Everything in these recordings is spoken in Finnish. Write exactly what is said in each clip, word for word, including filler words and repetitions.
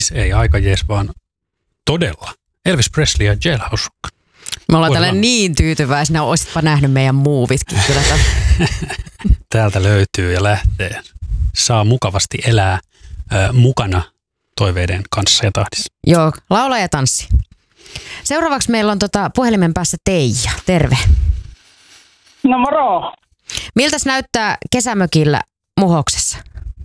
Ei aika jees, vaan todella. Elvis Presley ja Jailhouse Rock. Me ollaan tällä niin tyytyväisinä, olisitpa nähnyt meidän muuvitkin kyllä. Täältä löytyy ja lähtee. Saa mukavasti elää äh, mukana toiveiden kanssa ja tahdissa. Joo, laula ja tanssi. Seuraavaksi meillä on tota puhelimen päässä Teija. Terve. No moro. Miltäs näyttää kesämökillä Muhoksessa?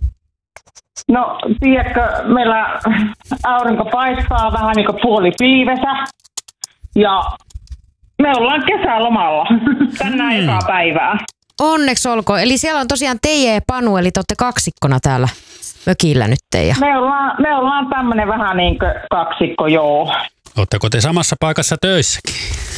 No tiedätkö, meillä aurinko paistaa vähän niin kuin puoli piivessä ja me ollaan kesälomalla tänään hmm. ekaa päivää. Onneksi olkoon. Eli siellä on tosiaan Teija ja Panu, eli te olette kaksikkona täällä mökillä nyt Teija. Me ollaan, me ollaan tämmönen vähän niin kuin kaksikko, joo. Oletteko te samassa paikassa töissäkin?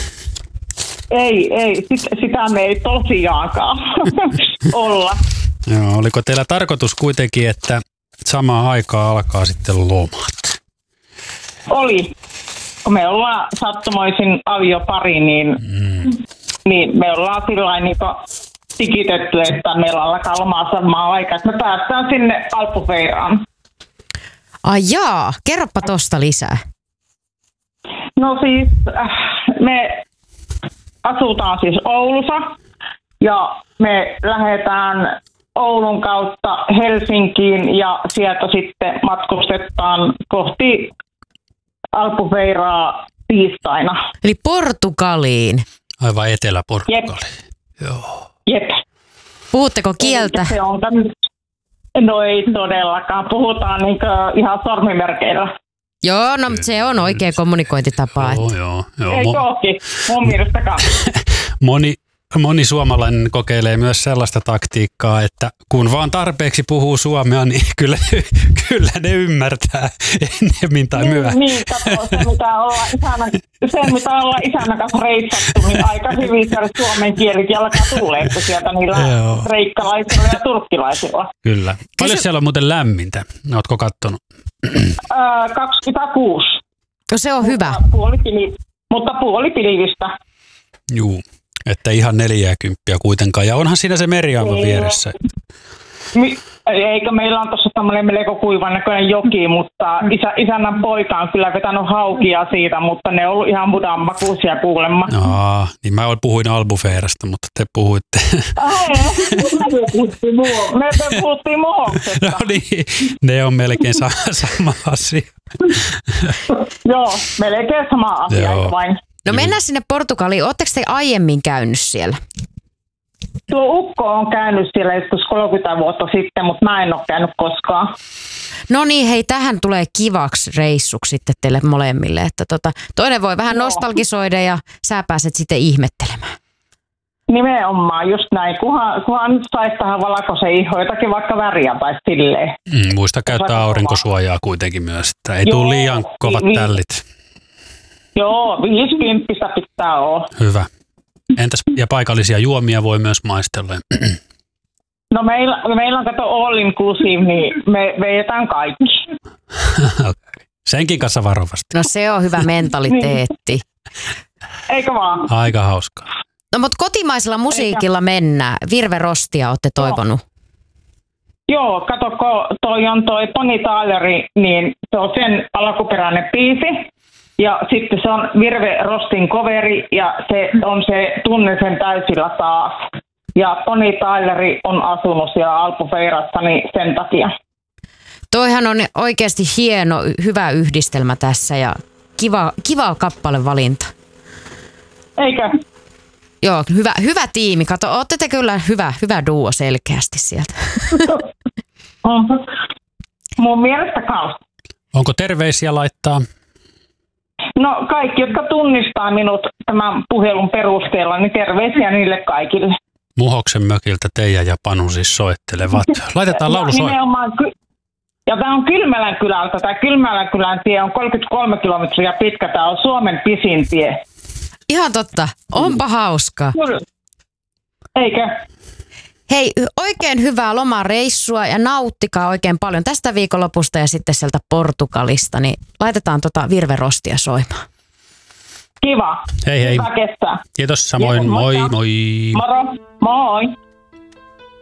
Ei, ei. Sit, sitä me ei tosiaankaan olla. Joo, oliko teillä tarkoitus kuitenkin, että samaan aikaan alkaa sitten lomat? Oli. Kun me ollaan sattumoisin aviopari, niin, mm. niin me ollaan sillain niin tikitetty, että meillä alkaa lomaa samaan aikaan, että me päästään sinne Alppufeiraan. Ai jaa, kerropa tosta lisää. No siis, äh, me asutaan siis Oulussa ja me lähdetään Oulun kautta Helsinkiin ja sieltä sitten matkustetaan kohti Alppufeiraa tiistaina. Eli Portugaliin. Aivan Etelä-Portugaliin. Jep. Joo. Jep. Puhutteko kieltä? Se on tämmöinen. No ei todellakaan. Puhutaan niin ihan sormimerkeillä. Joo, no se on oikea kommunikointitapa. Joo, joo, joo. Ei kohti, mun mielestäkaan. Moni, moni suomalainen kokeilee myös sellaista taktiikkaa, että kun vaan tarpeeksi puhuu suomea, niin kyllä, kyllä ne ymmärtää ennemmin tai myöhemmin. Niin, katso, se mitä ollaan isänä, se mitä ollaan isänä kanssa reissattu, niin aika hyvin siellä suomen kielikin alkaa tulleen sieltä niillä Joo. reikkalaisilla ja turkkilaisilla. Kyllä. Paljon Kysy... siellä on muuten lämmintä? Ootko kattonut? Öö, kaksikymmentäkuusi. No se on hyvä. Puolipili, mutta puolipilivistä. Juu, että ihan neljäkymppiä kuitenkaan. Ja onhan siinä se meri aivan vieressä. Mi- Eikö meillä on tuossa tämmöinen melko kuivan näköinen joki, mutta isä, isännän poika on kyllä vetänyt haukia siitä, mutta ne on ollut ihan mudan makuisia kuulemma. Aa, niin mä puhuin Albufeerasta, mutta te puhuitte. Ai, me puhuttiin muo- me, me puhuttiin Muhoksesta. No niin, ne on melkein sa- sama asia. Joo, melkein sama asia, Joo. eikö vain? No mennään sinne Portugaliin. Ootteko te aiemmin käynyt siellä? Tuo ukko on käynyt siellä joskus kolmekymmentä vuotta sitten, mutta mä en ole käynyt koskaan. No niin, hei, tähän tulee kivaksi reissuksi sitten teille molemmille. Että tota, toinen voi vähän Joo. nostalgisoida ja sä pääset sitten ihmettelemään. Nimenomaan, just näin. Kunhan, kunhan nyt saisi tähän valkoisen ihoon jotakin vaikka väriä tai silleen. Mm, muista käyttää aurinkosuojaa kuitenkin myös, että ei tule liian kovat vi- tällit. Joo, viisikymppistä pitää olla. Hyvä. Entäs ja paikallisia juomia voi myös maistella? No meillä, meillä on kato all inclusive, niin me vedetään kaikki. Okay. Senkin kanssa varovasti. No se on hyvä mentaliteetti. Eikö vaan? Aika hauskaa. No mutta kotimaisella musiikilla mennään. Virve Rostia olette toivonut. Joo, kato, kun toi on toi Bonnie Tyleri, niin se on sen alkuperäinen biisi. Ja sitten se on Virve Rostin coveri ja se on se Tunne sen täysillä taas. Ja Bonnie Tyleri on asunut siellä Alppufeirassa, niin sen takia. Toihan on oikeasti hieno, hyvä yhdistelmä tässä ja kiva, kiva kappalevalinta. Eikö? Joo, hyvä, hyvä tiimi. Kato, ootte te kyllä hyvä, hyvä duo selkeästi sieltä. Mun mielestä kanssa. Onko terveisiä laittaa? No kaikki, jotka tunnistaa minut tämän puhelun perusteella, niin terveisiä niille kaikille. Muhoksen mökiltä Teija ja Panu siis soittelevat. Laitetaan laulu soi. Ja tämä on Kylmälän kylältä. Tämä Kylmälän kylän tie on kolmekymmentäkolme kilometriä pitkä. Tämä on Suomen pisin tie. Ihan totta. Onpa hauskaa. Kyllä. Eikö? Hei, oikein hyvää lomareissua ja nauttikaa oikein paljon tästä viikonlopusta ja sitten sieltä Portugalista. Niin laitetaan tota Virve Rostia soimaan. Kiva. Hei hei. Hyvä kestää. Kiitos samoin. Kiitos, moi moikka. moi. Moro. Moi.